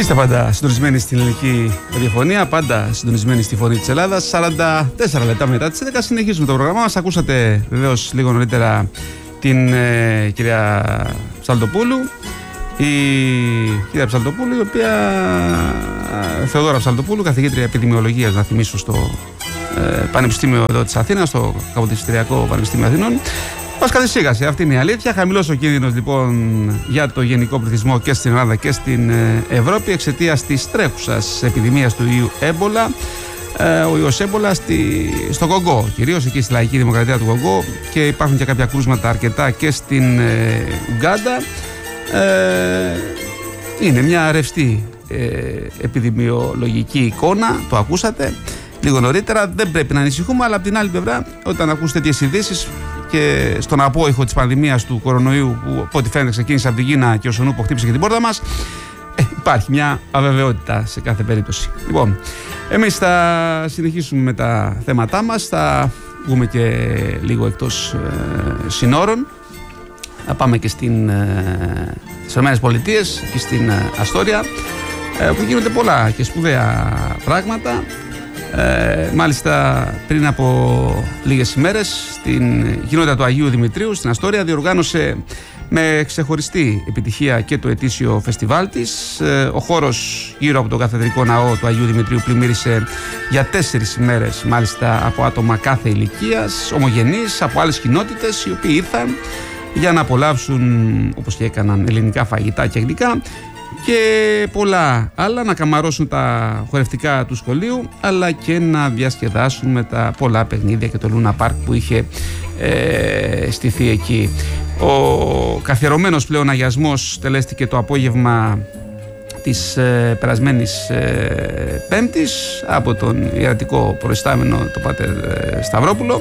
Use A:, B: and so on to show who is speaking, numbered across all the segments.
A: Είστε πάντα συντονισμένοι στην ελληνική ραδιοφωνία, πάντα συντονισμένοι στη φωνή της Ελλάδας. 44 λεπτά μετά τις 11 συνεχίζουμε το πρόγραμμά μας. Ακούσατε βεβαίως λίγο νωρίτερα την κυρία Ψαλτοπούλου. Η κυρία Ψαλτοπούλου, η οποία Θεοδόρα Ψαλτοπούλου, καθηγήτρια επιδημιολογίας, να θυμίσω, στο Πανεπιστήμιο εδώ της Αθήνας, στο Καποδιστριακό Πανεπιστήμιο Αθηνών. Μας καθησύχασε, αυτή είναι η αλήθεια. Χαμηλός ο κίνδυνος λοιπόν για το γενικό πληθυσμό και στην Ελλάδα και στην Ευρώπη εξαιτίας της τρέχουσας επιδημίας του ιού έμπολα. Ο ιός έμπολα στο Κονγκό, κυρίως εκεί στη λαϊκή δημοκρατία του Κονγκό, και υπάρχουν και κάποια κρούσματα αρκετά και στην Ουγκάντα. Είναι μια ρευστή επιδημιολογική εικόνα, το ακούσατε λίγο νωρίτερα. Δεν πρέπει να ανησυχούμε, αλλά από την άλλη πλευρά, όταν ακούς τέτοιες ειδήσεις και στον απόϊχο της πανδημίας του κορονοϊού, που από ό,τι φαίνεται ξεκίνησε από την Κίνα και ο Σονούπο χτύπησε και την πόρτα μας, υπάρχει μια αβεβαιότητα σε κάθε περίπτωση. Λοιπόν, εμείς θα συνεχίσουμε με τα θέματά μας, θα βγούμε και λίγο εκτός συνόρων. Θα πάμε και στις ΗΠΑ και στην Αστόρια, που γίνονται πολλά και σπουδαία πράγματα. Μάλιστα πριν από λίγες ημέρες στην κοινότητα του Αγίου Δημητρίου στην Αστόρια διοργάνωσε με ξεχωριστή επιτυχία και το ετήσιο φεστιβάλ της. Ο χώρος γύρω από τον καθεδρικό ναό του Αγίου Δημητρίου πλημμύρισε για 4 ημέρες, μάλιστα από άτομα κάθε ηλικίας, ομογενείς, από άλλες κοινότητες, οι οποίοι ήρθαν για να απολαύσουν, όπως και έκαναν, ελληνικά φαγητά και γλυκά και πολλά άλλα, να καμαρώσουν τα χορευτικά του σχολείου, αλλά και να διασκεδάσουν με τα πολλά παιχνίδια και το Λούνα Πάρκ που είχε στηθεί εκεί. Ο καθιερωμένος πλέον αγιασμός τελέστηκε το απόγευμα της περασμένης Πέμπτης από τον ιερατικό προϊστάμενο, τον Πάτερ Σταυρόπουλο,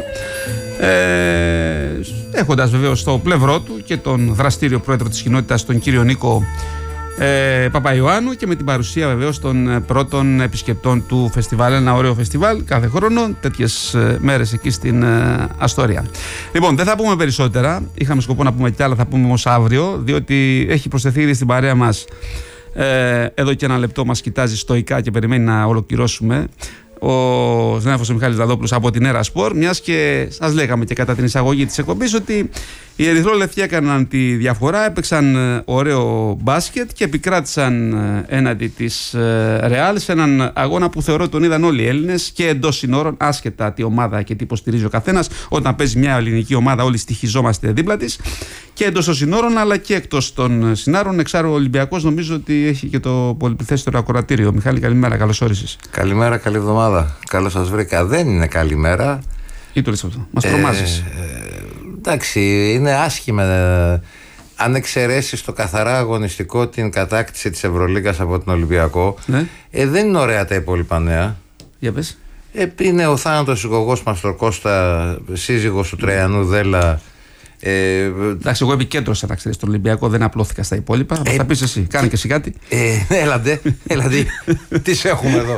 A: έχοντας βεβαίως στο πλευρό του και τον δραστήριο πρόεδρο της κοινότητας, τον κύριο Νίκο Παπαϊωάννου, και με την παρουσία βεβαίως των πρώτων επισκεπτών του φεστιβάλ. Ένα ωραίο φεστιβάλ κάθε χρόνο, τέτοιες μέρες εκεί στην Αστόρια. Λοιπόν, δεν θα πούμε περισσότερα. Είχαμε σκοπό να πούμε κι άλλα, θα πούμε όμως αύριο, διότι έχει προσθεθεί ήδη στην παρέα μας, εδώ και ένα λεπτό μας κοιτάζει στοικά και περιμένει να ολοκληρώσουμε, ο συνάδελφος ο Μιχάλης Δαδόπουλος από την Έρα Σπορ, μιας και σας λέγαμε και κατά την εισαγωγή της εκπομπής ότι οι ερυθρόλευκοι έκαναν τη διαφορά, έπαιξαν ωραίο μπάσκετ και επικράτησαν έναντι της Ρεάλ σε έναν αγώνα που θεωρώ τον είδαν όλοι οι Έλληνες και εντός συνόρων, άσχετα τι ομάδα και τι υποστηρίζει ο καθένας. Όταν παίζει μια ελληνική ομάδα, όλοι στοιχιζόμαστε δίπλα της, και εντός των συνόρων αλλά και εκτός των συνάρων. Εξάρου ο Ολυμπιακός νομίζω ότι έχει και το πολυπληθέστερο ακροατήριο. Μιχάλη, καλημέρα, καλώς όρισες. Καλημέρα, καλή εβδομάδα. Καλώς σας βρήκα. Δεν είναι καλημέρα. Ή το λες αυτό, μας τρομάζεις.
B: Εντάξει, είναι άσχημα. Αν εξαιρέσεις το καθαρά αγωνιστικό, την κατάκτηση της Ευρωλίγκας από τον Ολυμπιακό,
A: ναι.
B: Δεν είναι ωραία τα υπόλοιπα νέα.
A: Για πες.
B: Είναι ο θάνατος συζυγός μας τον Κώστα, σύζυγος του Τραϊανού Δέλα.
A: Εντάξει, εγώ επικέντρωσα, να ξέρεις, τον Ολυμπιακό, δεν απλώθηκα στα υπόλοιπα. Θα πεις εσύ, κάνε και εσύ κάτι.
B: Έλατε, τι σε έχουμε εδώ.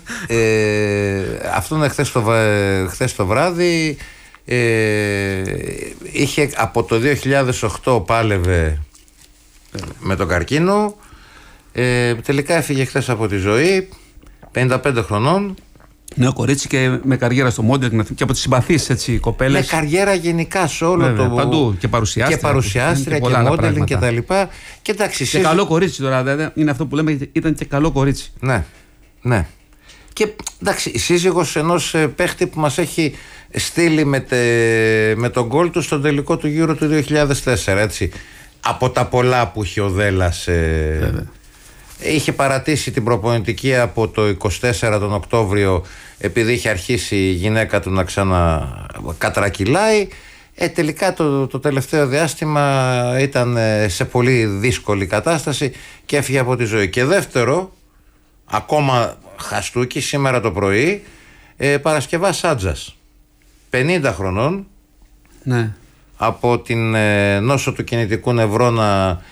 B: Αυτό είναι χθες το βράδυ. Είχε από το 2008 πάλευε με τον καρκίνο, τελικά έφυγε χθες από τη ζωή, 55 χρονών.
A: Νέο κορίτσι και με καριέρα στο μόντελ και από τις συμπαθείς κοπέλες.
B: Με καριέρα γενικά σε όλο.
A: Βέβαια, το παντού, και
B: παρουσιάστρια και μόντελ και τα λοιπά. Και
A: καλό κορίτσι τώρα, δηλαδή, είναι αυτό που λέμε, ήταν και καλό κορίτσι.
B: Ναι. Και εντάξει, η σύζυγος ενός παίχτη που μας έχει στείλει με τον γκολ του στον τελικό του Euro του 2004, έτσι. Από τα πολλά που είχε ο Δέλλας, είχε παρατήσει την προπονητική από το 24 τον Οκτώβριο, επειδή είχε αρχίσει η γυναίκα του να ξανακατρακυλάει. Τελικά το τελευταίο διάστημα ήταν σε πολύ δύσκολη κατάσταση και έφυγε από τη ζωή. Και δεύτερο, ακόμα χαστούκι, σήμερα το πρωί, Παρασκευάς Σάντζας, 50 χρονών,
A: ναι.
B: Από την νόσο του κινητικού νευρώνα,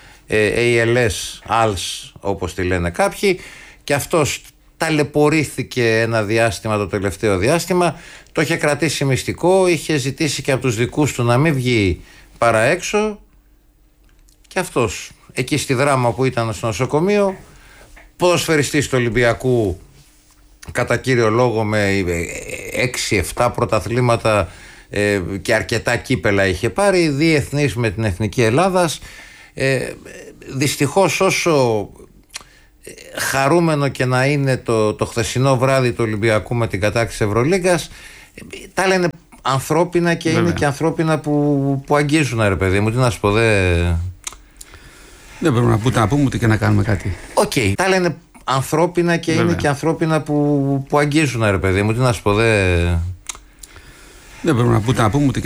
B: ALS, όπως τη λένε κάποιοι, και αυτός ταλαιπωρήθηκε ένα διάστημα, το τελευταίο διάστημα, το είχε κρατήσει μυστικό, είχε ζητήσει και από τους δικούς του να μην βγει παρά έξω, και αυτός εκεί στη Δράμα που ήταν στο νοσοκομείο ποδοσφαιριστής του Ολυμπιακού, κατά κύριο λόγο με 6-7 πρωταθλήματα και αρκετά κύπελα είχε πάρει, διεθνής με την Εθνική Ελλάδας. Δυστυχώς, όσο χαρούμενο και να είναι το χθεσινό βράδυ του Ολυμπιακού με την κατάκτηση Ευρωλίγκας, τα λένε ανθρώπινα και βέβαια. Είναι και ανθρώπινα που αγγίζουν, ρε παιδί μου. Τι να σου πω, δεν
A: πρέπει να πούμε ούτε και να κάνουμε κάτι.
B: Οκ, τα λένε ανθρώπινα και βέβαια. Είναι και ανθρώπινα που αγγίζουν, ρε παιδί μου. Τι να σου πω, δεν
A: πρέπει να πούμε ούτε